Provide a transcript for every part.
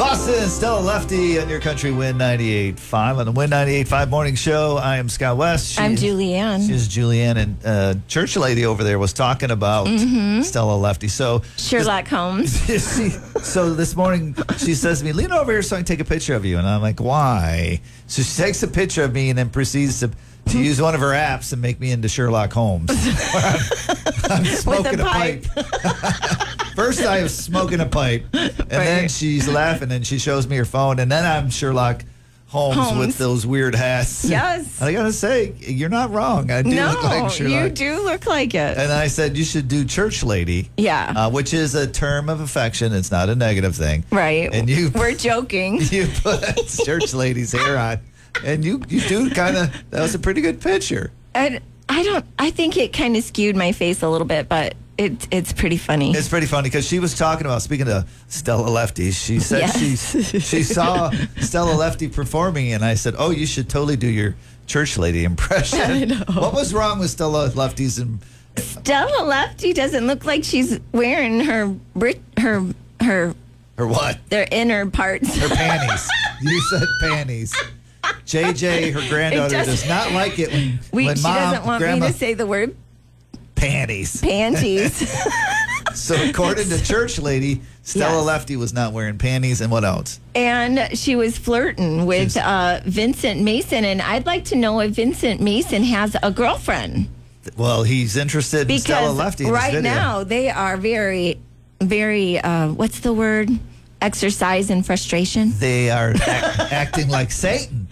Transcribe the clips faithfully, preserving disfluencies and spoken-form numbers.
Boston, Stella Lefty on your country Win ninety-eight point five. On the Win ninety-eight point five morning show, I am Scott West. She, I'm Julianne. She's Julianne, and uh, church lady over there was talking about mm-hmm. Stella Lefty. So Sherlock Holmes. she, so this morning, she says to me, lean over here so I can take a picture of you. And I'm like, why? So she takes a picture of me and then proceeds to to use one of her apps and make me into Sherlock Holmes. I'm, I'm smoking With a, a pipe. pipe. First I was smoking a pipe, and right. then she's laughing, and she shows me her phone, and then I'm Sherlock Holmes, Holmes. with those weird hats. Yes. I gotta say, you're not wrong. I do no, look like Sherlock. you do look like it. And I said, you should do church lady. Yeah. Uh, which is a term of affection. It's not a negative thing. Right. And you, We're joking. You put church lady's hair on. And you, you do kind of, that was a pretty good picture. And I don't, I think it kind of skewed my face a little bit, but it, it's pretty funny. It's pretty funny because she was talking about, speaking of Stella Lefty, she said Yes. she, she saw Stella Lefty performing, and I said, oh, you should totally do your church lady impression. I know. What was wrong with Stella Lefty's? Im- Stella Lefty doesn't look like she's wearing her, brit- her, her, Her what? their inner parts. Her panties. You said panties. J J, her granddaughter, It does not like it when, We, when she mom, doesn't want grandma, me to say the word panties. panties. So according to church lady, Stella Yes. Lefty was not wearing panties, and what else? And she was flirting with She's- uh, Vincent Mason. And I'd like to know if Vincent Mason has a girlfriend. Well, he's interested in Because Stella Lefty in this right video. now they are very, very, uh, what's the word? Exercise and frustration. They are act, acting like Satan.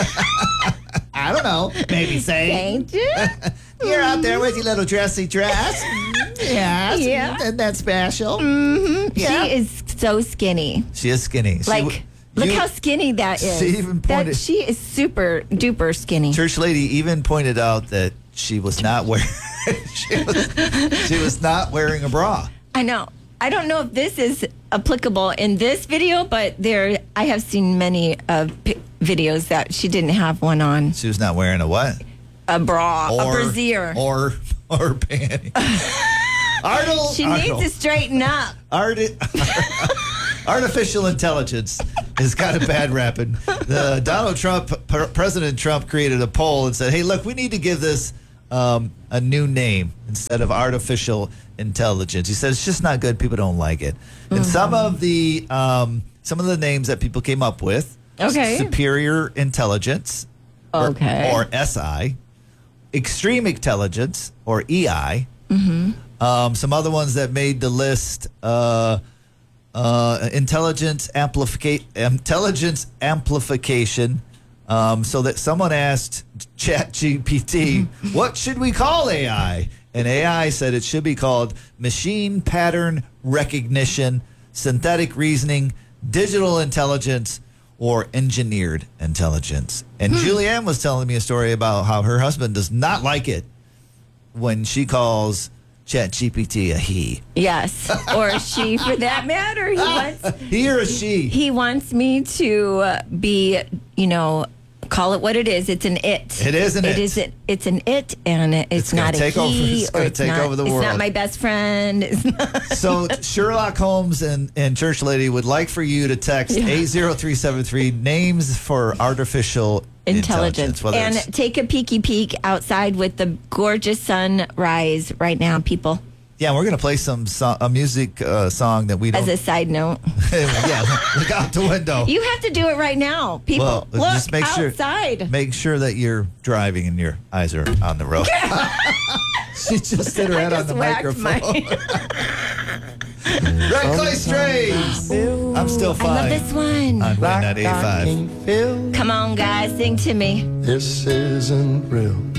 I don't know. Maybe Satan. Thank you. You're out there with your little dressy dress. Yes. Yeah. And that's special. Mm-hmm. Yeah. She is so skinny. She is skinny. She Like, w- look you- how skinny that is. She even That- pointed- she is super duper skinny. Church lady even pointed out that she was not wearing she was she was not wearing a bra. I know. I don't know if this is applicable in this video, but there I have seen many uh, p- videos that she didn't have one on. She was not wearing a what? A bra, Or a brassiere. or or panties. Arnold, She Arnold. needs to straighten up. Arti- artificial intelligence has got a bad rap. And uh, Donald Trump, P- President Trump, created a poll and said, "Hey, look, we need to give this um, a new name instead of artificial intelligence." He said it's just not good. People don't like it. And Mm-hmm. some of the um, some of the names that people came up with: Okay. superior intelligence, or, Okay. or S I, extreme intelligence, or E I. Mm-hmm. Um, some other ones that made the list: uh, uh, intelligence amplification, intelligence amplification. Um, so that someone asked ChatGPT, "What should we call A I?" And A I said it should be called machine pattern recognition, synthetic reasoning, digital intelligence, or engineered intelligence. And Julianne was telling me a story about how her husband does not like it when she calls ChatGPT a he. Yes, or she, for that matter. He wants He or a she. he wants me to uh, be, you know, call it what it is. It's an it. It is an it. It is it. It's an it, and it's, It's gonna not a take over- he, it's or gonna it's take not. over the it's world. not my best friend. It's not. So Sherlock Holmes and, and Church Lady would like for you to text Yeah. eight zero three seven three names for artificial intelligence. Intelligence. whether And it's- take a peeky peek outside with the gorgeous sunrise right now, people. yeah, we're going to play some so- a music uh, song that we don't. As a side note, yeah, look out the window. you have to do it right now, people. Well, Look just make sure- outside. Make sure that you're driving and your eyes are on the road. She just hit her I head on just the whacked microphone. my. Red Clay Strays. I'm still I love fine. this one. On Win Like ninety-eight I point five. can feel Come on, guys, sing to me. this isn't real.